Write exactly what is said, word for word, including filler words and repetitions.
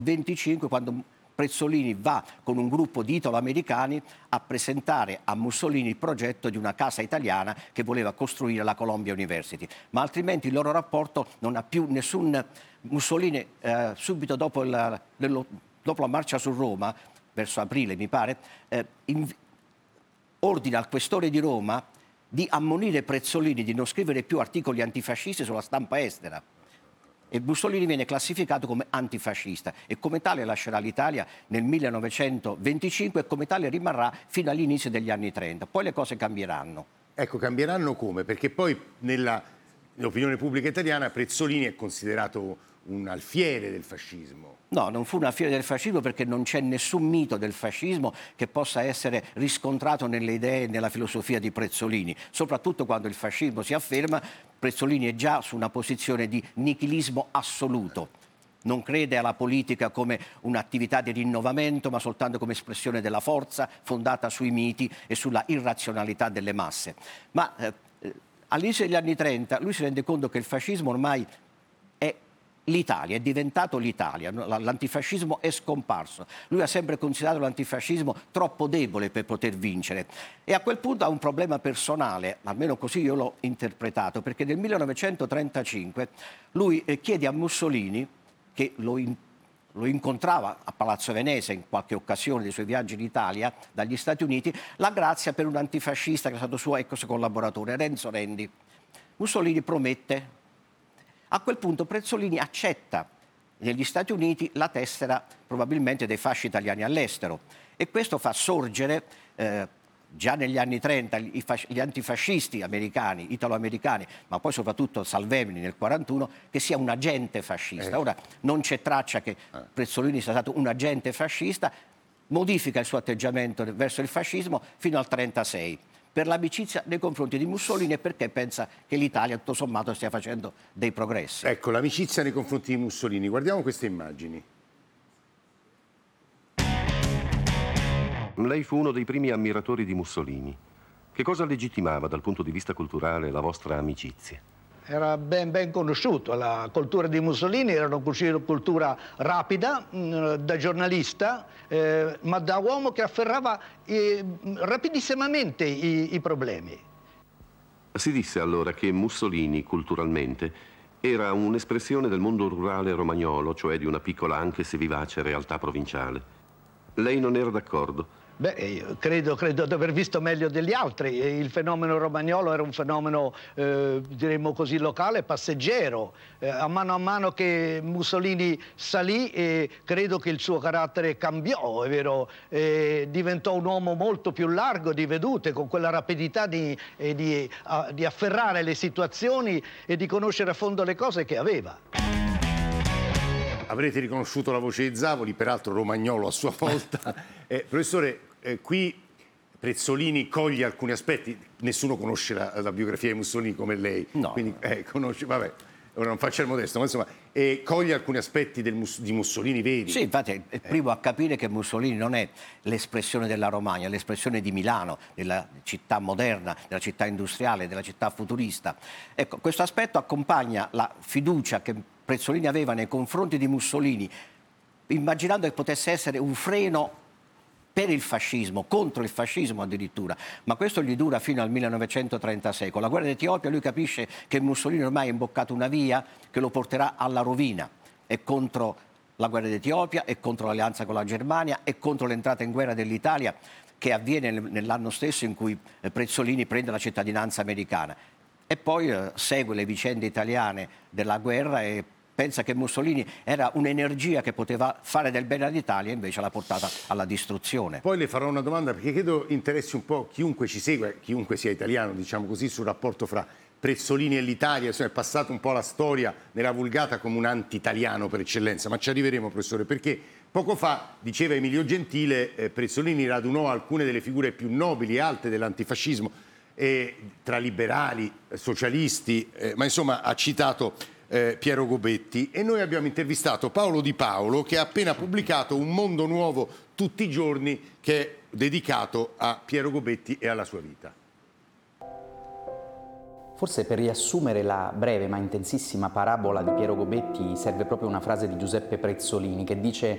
venticinque, quando Prezzolini va con un gruppo di italo-americani a presentare a Mussolini il progetto di una casa italiana che voleva costruire la Columbia University. Ma altrimenti il loro rapporto non ha più nessun... Mussolini, eh, subito dopo, il, dello, dopo la marcia su Roma, verso aprile mi pare, eh, in, ordina al questore di Roma di ammonire Prezzolini di non scrivere più articoli antifascisti sulla stampa estera. E Mussolini viene classificato come antifascista e come tale lascerà l'Italia nel millenovecentoventicinque e come tale rimarrà fino all'inizio degli anni trenta. Poi le cose cambieranno. Ecco, cambieranno come? Perché poi nella, nell'opinione pubblica italiana Prezzolini è considerato un alfiere del fascismo. No, non fu un alfiere del fascismo perché non c'è nessun mito del fascismo che possa essere riscontrato nelle idee e nella filosofia di Prezzolini. Soprattutto quando il fascismo si afferma, Prezzolini è già su una posizione di nichilismo assoluto. Non crede alla politica come un'attività di rinnovamento, ma soltanto come espressione della forza fondata sui miti e sulla irrazionalità delle masse. Ma eh, all'inizio degli anni trenta lui si rende conto che il fascismo ormai è l'Italia, è diventato l'Italia, l'antifascismo è scomparso. Lui ha sempre considerato l'antifascismo troppo debole per poter vincere e a quel punto ha un problema personale, almeno così io l'ho interpretato, perché nel millenovecentotrentacinque lui chiede a Mussolini, che lo, in, lo incontrava a Palazzo Venezia in qualche occasione dei suoi viaggi in Italia dagli Stati Uniti, la grazia per un antifascista che è stato suo ex collaboratore, Renzo Rendi. Mussolini promette. A quel punto Prezzolini accetta negli Stati Uniti la tessera probabilmente dei fasci italiani all'estero e questo fa sorgere eh, già negli anni trenta i fasc- gli antifascisti americani, italo-americani, ma poi soprattutto Salvemini nel quarantuno, che sia un agente fascista. Eh. Ora non c'è traccia che Prezzolini sia stato un agente fascista, modifica il suo atteggiamento verso il fascismo fino al trentasei. Per l'amicizia nei confronti di Mussolini e perché pensa che l'Italia tutto sommato stia facendo dei progressi. Ecco, l'amicizia nei confronti di Mussolini. Guardiamo queste immagini. Lei fu uno dei primi ammiratori di Mussolini. Che cosa legittimava dal punto di vista culturale la vostra amicizia? Era ben, ben conosciuto, la cultura di Mussolini era una cultura rapida, mh, da giornalista, eh, ma da uomo che afferrava eh, rapidissimamente i, i problemi. Si disse allora che Mussolini, culturalmente, era un'espressione del mondo rurale romagnolo, cioè di una piccola anche se vivace realtà provinciale. Lei non era d'accordo? Beh, io credo, credo di aver visto meglio degli altri. Il fenomeno romagnolo era un fenomeno, eh, diremmo così, locale, passeggero. Eh, a mano a mano che Mussolini salì, eh, credo che il suo carattere cambiò, è vero? Eh, diventò un uomo molto più largo di vedute, con quella rapidità di, eh, di, a, di afferrare le situazioni e di conoscere a fondo le cose che aveva. Avrete riconosciuto la voce di Zavoli, peraltro romagnolo a sua volta. Eh, professore, eh, qui Prezzolini coglie alcuni aspetti, nessuno conosce la, la biografia di Mussolini come lei, no. Quindi eh, conosce, vabbè, ora non faccio il modesto, ma insomma, eh, coglie alcuni aspetti del, di Mussolini veri. Sì, infatti è il primo a capire che Mussolini non è l'espressione della Romagna, è l'espressione di Milano, della città moderna, della città industriale, della città futurista. Ecco, questo aspetto accompagna la fiducia che Prezzolini aveva nei confronti di Mussolini, immaginando che potesse essere un freno per il fascismo, contro il fascismo addirittura, ma questo gli dura fino al millenovecentotrentasei. Con la guerra d'Etiopia lui capisce che Mussolini ormai ha imboccato una via che lo porterà alla rovina. È contro la guerra d'Etiopia, è contro l'alleanza con la Germania, è contro l'entrata in guerra dell'Italia che avviene nell'anno stesso in cui Prezzolini prende la cittadinanza americana. E poi eh, segue le vicende italiane della guerra e pensa che Mussolini era un'energia che poteva fare del bene all'Italia, invece l'ha portata alla distruzione. Poi le farò una domanda perché credo interessi un po' chiunque ci segue, chiunque sia italiano, diciamo così, sul rapporto fra Prezzolini e l'Italia. Insomma, è passata un po' la storia nella vulgata come un anti-italiano per eccellenza, ma ci arriveremo, professore, perché poco fa, diceva Emilio Gentile, eh, Prezzolini radunò alcune delle figure più nobili e alte dell'antifascismo, eh, tra liberali, socialisti, eh, ma insomma ha citato eh, Piero Gobetti, e noi abbiamo intervistato Paolo Di Paolo che ha appena pubblicato Un mondo nuovo tutti i giorni, che è dedicato a Piero Gobetti e alla sua vita. Forse per riassumere la breve ma intensissima parabola di Piero Gobetti serve proprio una frase di Giuseppe Prezzolini che dice: